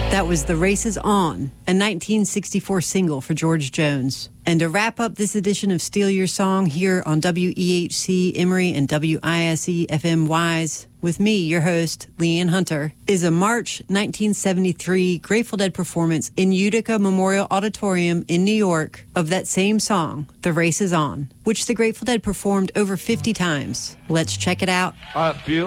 That was The Race Is On, a 1964 single for George Jones. And to wrap up this edition of Steal Your Song here on WEHC Emory and WISE FM Wise, with me, your host, Leanne Hunter, is a March 1973 Grateful Dead performance in Utica Memorial Auditorium in New York of that same song, The Race Is On, which the Grateful Dead performed over 50 times. Let's check it out. I feel